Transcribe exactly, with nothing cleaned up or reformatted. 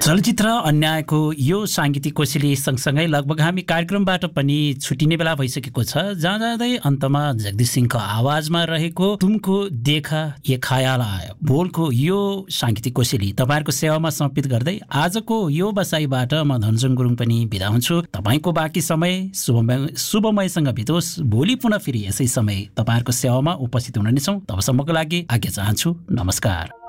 चलचित्र अन्यायको यो साङ्गीतिक कोसेली सँगसँगै लगभग हामी कार्यक्रमबाट पनि छुटिने बेला भइसकेको छ। जहाँ जाँदै अन्तमा जगदीश सिंहको आवाजमा रहेको तुमको देखा ये खयाल आयो बोलको यो साङ्गीतिक कोसेली तपाईँहरूको सेवामा समर्पित गर्दै आजको यो बसाइबाट म धनजङ गुरुङ पनि बिदा हुन्छु। तपाईँको बाँकी समय शुभमय शुभमयसँग बितोस्। भोलि पुनः फेरि यसै समय तपाईँहरूको सेवामा उपस्थित हुने नै छौँ। तबसम्मको लागि आज्ञा चाहन्छु। नमस्कार।